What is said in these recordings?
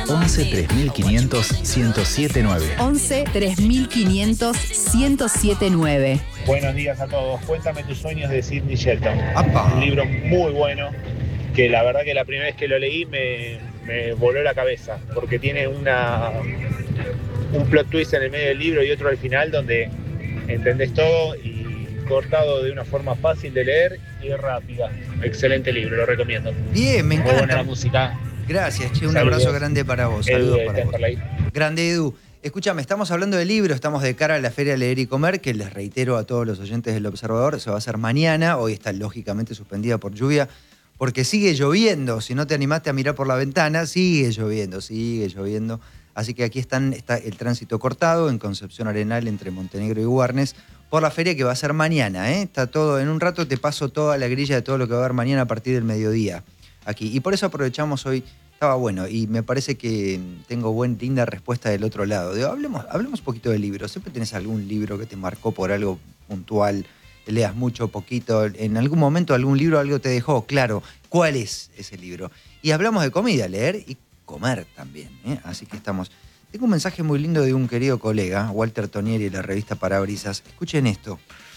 11 3500 1079. 11 3500 1079. Buenos días a todos. Cuéntame tus sueños de Sidney Shelton. ¡Apa! Un libro muy bueno que la verdad que la primera vez que lo leí me voló la cabeza porque tiene un plot twist en el medio del libro y otro al final donde entendés todo y cortado de una forma fácil de leer y rápida. Excelente libro, lo recomiendo. Bien, me Muy buena encanta. la música. Gracias, che, un Saludos. abrazo grande para vos. Edu Saludos de para vos. Temperley. Grande Edu. Escúchame, estamos hablando de libros, estamos de cara a la Feria Leer y Comer, que les reitero a todos los oyentes del Observador, se va a hacer mañana, hoy está lógicamente suspendida por lluvia, porque sigue lloviendo, si no te animaste a mirar por la ventana, sigue lloviendo. Así que aquí está el tránsito cortado en Concepción Arenal entre Montenegro y Warnes por la feria que va a ser mañana, ¿eh? Está todo, en un rato te paso toda la grilla de todo lo que va a haber mañana a partir del mediodía aquí. Y por eso aprovechamos hoy, estaba bueno, y me parece que tengo linda respuesta del otro lado. Digo, hablemos un poquito de libros. ¿Siempre tenés algún libro que te marcó por algo puntual? Leas mucho, poquito, en algún momento algún libro algo te dejó claro. ¿Cuál es ese libro? Y hablamos de comida, leer y comer también, ¿eh? Así que estamos. Tengo un mensaje muy lindo de un querido colega, Walter Tonieri, de la revista Parabrisas. Escuchen esto.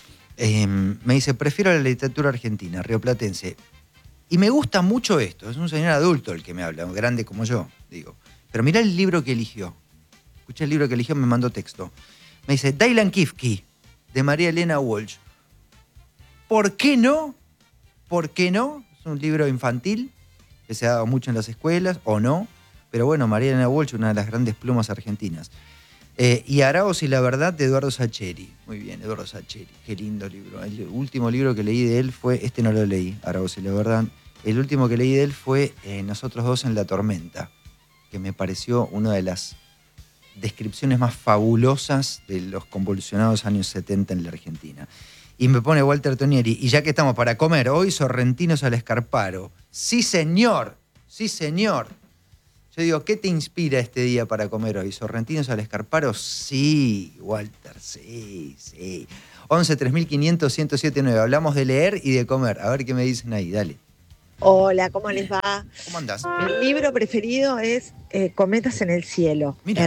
Me dice, prefiero la literatura argentina, rioplatense. Y me gusta mucho esto. Es un señor adulto el que me habla, grande como yo, digo. Pero mirá el libro que eligió. Escucha el libro que eligió, me mandó texto. Me dice, Dylan Kifke, de María Elena Walsh. ¿Por qué no? ¿Por qué no? Es un libro infantil que se ha dado mucho en las escuelas, o no. Pero bueno, María Elena Walsh, una de las grandes plumas argentinas. Y Araos y la verdad, de Eduardo Sacheri. Muy bien, Eduardo Sacheri. Qué lindo libro. El último libro que leí de él fue, este no lo leí, Araos y la verdad. El último que leí de él fue Nosotros dos en la tormenta, que me pareció una de las descripciones más fabulosas de los convulsionados años 70 en la Argentina. Y me pone Walter Tonieri, y ya que estamos para comer, hoy sorrentinos al escarparo. ¡Sí, señor! ¡Sí, señor! Yo digo, ¿qué te inspira este día para comer hoy? ¿Sorrentinos al escarparo? Sí, Walter, sí. 11 3500 1079. Hablamos de leer y de comer. A ver qué me dicen ahí, dale. Hola, ¿cómo les va? ¿Cómo andás? Mi libro preferido es Cometas en el cielo. Mira.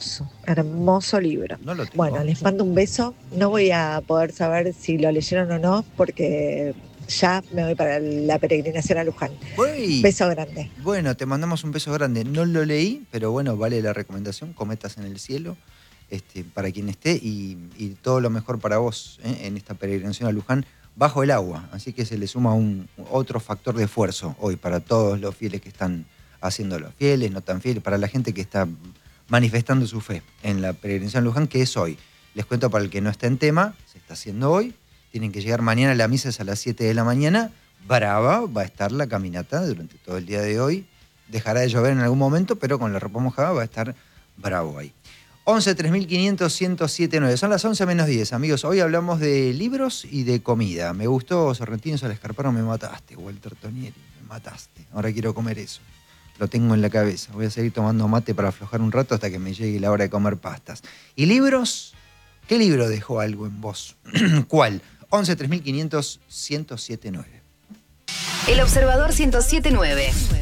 Hermoso libro. No lo tengo. Bueno, les mando un beso. No voy a poder saber si lo leyeron o no porque ya me voy para la peregrinación a Luján. Uy. Beso grande. Bueno, te mandamos un beso grande. No lo leí, pero bueno, vale la recomendación. Cometas en el cielo, para quien esté, y todo lo mejor para vos en esta peregrinación a Luján bajo el agua. Así que se le suma otro factor de esfuerzo hoy para todos los fieles que están haciéndolo. Fieles, no tan fieles, para la gente que está manifestando su fe en la peregrinación a Luján, que es hoy. Les cuento para el que no está en tema, se está haciendo hoy. Tienen que llegar mañana, la misa es a las 7 de la mañana. Brava va a estar la caminata durante todo el día de hoy. Dejará de llover en algún momento, pero con la ropa mojada va a estar bravo ahí. 11 3500 1079. Son las 11 menos 10, amigos. Hoy hablamos de libros y de comida. Me gustó Sorrentinos al escarparo, me mataste, Walter Tonieri, me mataste. Ahora quiero comer eso. Lo tengo en la cabeza. Voy a seguir tomando mate para aflojar un rato hasta que me llegue la hora de comer pastas. ¿Y libros? ¿Qué libro dejó algo en vos? ¿Cuál? 11 3500 1079. El Observador 1079.